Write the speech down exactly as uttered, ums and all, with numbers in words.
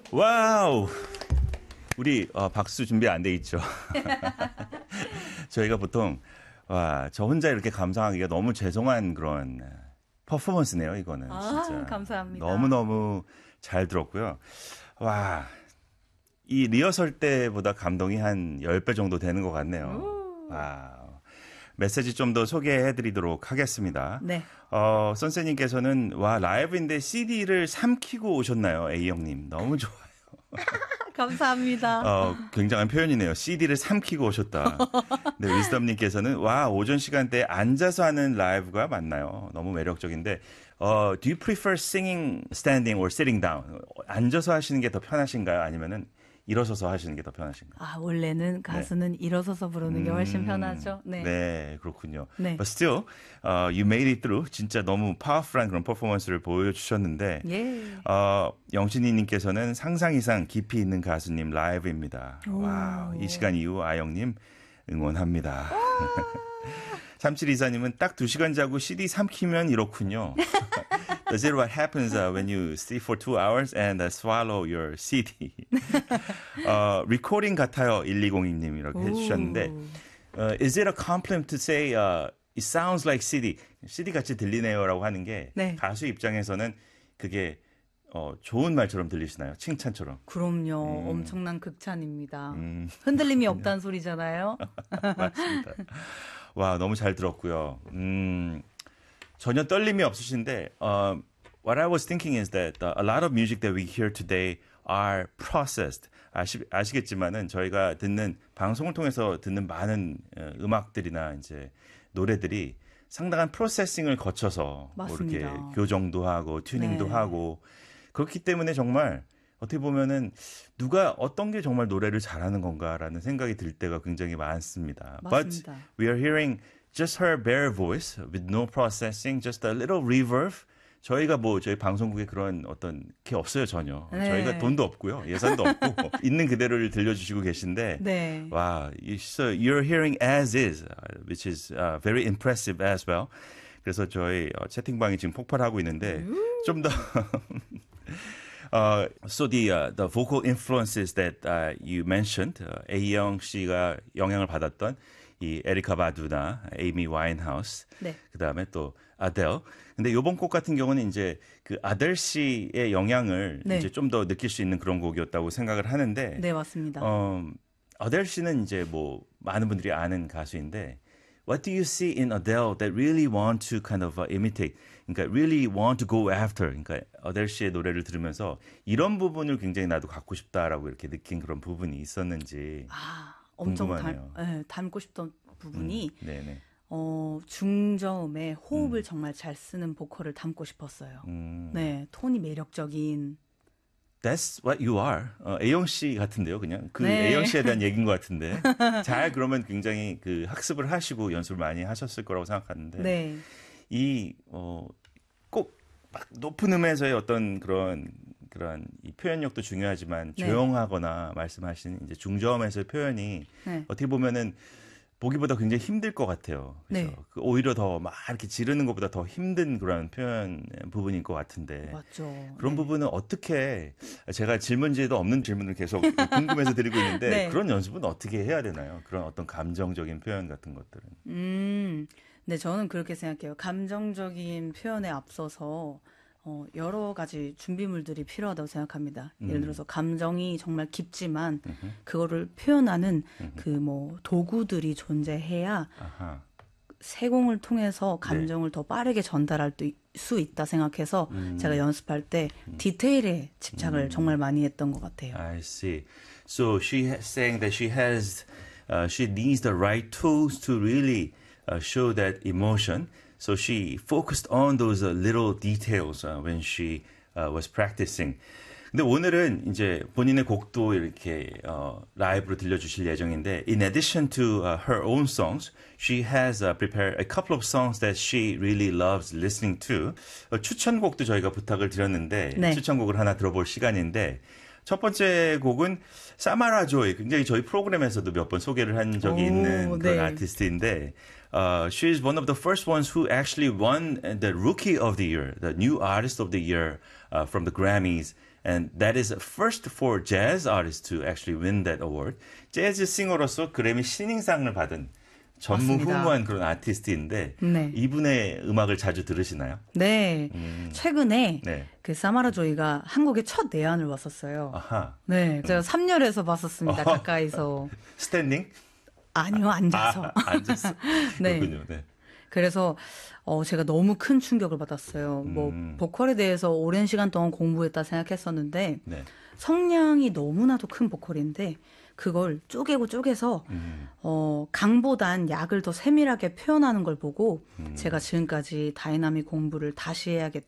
와우! 우리 어, 박수 준비 안 돼 있죠? 저희가 보통 와, 저 혼자 이렇게 감상하기가 너무 죄송한 그런 퍼포먼스네요, 이거는. 아, 진짜. 감사합니다. 너무너무 잘 들었고요. 와, 이 리허설 때보다 감동이 한 십 배 정도 되는 것 같네요. 와우. 메시지 좀 더 소개해 드리도록 하겠습니다. 네. 어, 선생님께서는 와, 라이브인데 씨디를 삼키고 오셨나요? A형님. 너무 좋아요. 감사합니다. 어, 굉장한 표현이네요. 씨디를 삼키고 오셨다. 네, 위스덤님께서는 와, 오전 시간대에 앉아서 하는 라이브가 맞나요? 너무 매력적인데, 어, do you prefer singing standing or sitting down? 앉아서 하시는 게 더 편하신가요? 아니면은 일어서서 하시는 게 더 편하신가요? 아, 원래는 가수는 네. 일어서서 부르는 게 훨씬 편하죠. 네. 네, 그렇군요. 네. But still, uh, you made it through. 진짜 너무 파워풀한 그런 퍼포먼스를 보여주셨는데, 예. 어, 영신이님께서는 상상 이상 깊이 있는 가수님 라이브입니다. 오. 와우, 이 시간 이후 아영님 응원합니다. 삼칠이사님은 딱 두 시간 자고 씨디 삼키면 이렇군요. Is it what happens uh, when you sleep for two hours and uh, swallow your 씨디? 어, 리코딩 같아요. 일이공이 님 이렇게 해주셨는데 uh, Is it a compliment to say uh, it sounds like 씨디? 씨디 같이 들리네요라고 하는 게 네. 가수 입장에서는 그게 어, 좋은 말처럼 들리시나요? 칭찬처럼. 그럼요. 음. 엄청난 극찬입니다. 음. 흔들림이 없다는 소리잖아요. 맞습니다. 와, 너무 잘 들었고요. 음, 전혀 떨림이 없으신데, uh, what I was thinking is that a lot of music that we hear today are processed. 아시, 아시겠지만은 저희가 듣는, 방송을 통해서 듣는 많은 음악들이나 이제 노래들이 상당한 프로세싱을 거쳐서 뭐 이렇게 교정도 하고 튜닝도 네. 하고 그렇기 때문에 정말 어떻게 보면은 누가 어떤 게 정말 노래를 잘하는 건가라는 생각이 들 때가 굉장히 많습니다. 맞습니다. But we are hearing just her bare voice with no processing, just a little reverb. 저희가 뭐 저희 방송국에 그런 어떤 게 없어요 전혀. 네. 저희가 돈도 없고요, 예산도 없고 있는 그대로를 들려주시고 계신데, 네. 와, so you're hearing as is, which is uh, very impressive as well. 그래서 저희 어, 채팅방이 지금 폭발하고 있는데 좀 더. Uh, so the uh, the vocal influences that uh, you mentioned, uh, A형 씨가 영향을 받았던 이 에리카 바두나 에이미 와인하우스, 네. 그 다음에 또 아델. 근데 이번 곡 같은 경우는 이제 그 아델 씨의 영향을 네. 이제 좀 더 느낄 수 있는 그런 곡이었다고 생각을 하는데, 네 맞습니다. 어, 아델 씨는 이제 뭐 많은 분들이 아는 가수인데. What do you see in Adele that really want to kind of uh, imitate? 그러니까 really want to go after. 그러니까 아델 씨의 노래를 들으면서 이런 부분을 굉장히 나도 갖고 싶다라고 이렇게 느낀 그런 부분이 있었는지 아, 엄청 궁금하네요. 닮, 네, 닮고 싶던 부분이 음, 네네. 어, 중저음에 호흡을 음. 정말 잘 쓰는 보컬을 닮고 싶었어요. 음. 네, 톤이 매력적인. That's what you are. 어, A영 씨 같은데요, 그냥. 그 네. A영 씨에 대한 얘기인 것 같은데. 잘 그러면 굉장히 그 학습을 하시고 연습을 많이 하셨을 거라고 생각하는데. 네. 이, 어, 꼭 막 높은 음에서의 어떤 그런, 그런 이 표현력도 중요하지만 네. 조용하거나 말씀하신 이제 중저음에서의 표현이 네. 어떻게 보면은 보기보다 굉장히 힘들 것 같아요. 그래서 네. 오히려 더 막 이렇게 지르는 것보다 더 힘든 그런 표현 부분일 것 같은데. 맞죠. 그런 네. 부분은 어떻게, 제가 질문지에도 없는 질문을 계속 궁금해서 드리고 있는데 네. 그런 연습은 어떻게 해야 되나요? 그런 어떤 감정적인 표현 같은 것들은. 음, 네, 저는 그렇게 생각해요. 감정적인 표현에 앞서서 어, 여러 가지 준비물들이 필요하다고 생각합니다. 음. 예를 들어서 감정이 정말 깊지만 음흠. 그거를 표현하는 그 뭐 도구들이 존재해야 아하. 세공을 통해서 감정을 네. 더 빠르게 전달할 수 있다 생각해서 음. 제가 연습할 때 디테일에 집착을 음. 정말 많이 했던 것 같아요. I see. So she is saying that she has, uh, she needs the right tools to really uh, show that emotion. So she focused on those uh, little details uh, when she uh, was practicing. 근데 오늘은 이제 본인의 곡도 이렇게 어, 라이브로 들려주실 예정인데, in addition to uh, her own songs, she has uh, prepared a couple of songs that she really loves listening to. 어, 추천곡도 저희가 부탁을 드렸는데, 네. 추천곡을 하나 들어볼 시간인데, 첫 번째 곡은 사마라 조이. 굉장히 저희 프로그램에서도 몇 번 소개를 한 적이 오, 있는 그런 네. 아티스트인데, uh, she is one of the first ones who actually won the Rookie of the Year, the New Artist of the Year uh, from the Grammys. And that is first for jazz artists to actually win that award. 재즈 싱어로서 그래미 신인상을 받은 전무후무한 그런 아티스트인데 네. 이분의 음악을 자주 들으시나요? 네. 음. 최근에 네. 그 사마라 조이가 한국에 첫 내한을 왔었어요. 아하. 네. 제가 삼 열에서 봤었습니다. 어허. 가까이서. 스탠딩? 아니요, 앉아서. 아, 앉았어. 네. 그렇군요. 네. 그래서 어 제가 너무 큰 충격을 받았어요. 뭐 음. 보컬에 대해서 오랜 시간 동안 공부했다 생각했었는데 네. 성량이 너무나도 큰 보컬인데 그걸 쪼개고 쪼개서 음. 어 강보단 약을 더 세밀하게 표현하는 걸 보고 음. 제가 지금까지 다이나믹 공부를 다시 해야겠다.